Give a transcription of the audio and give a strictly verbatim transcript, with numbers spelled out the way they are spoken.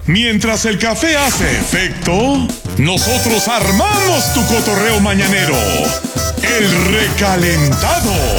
Mientras el café hace efecto, nosotros armamos tu cotorreo mañanero. El recalentado.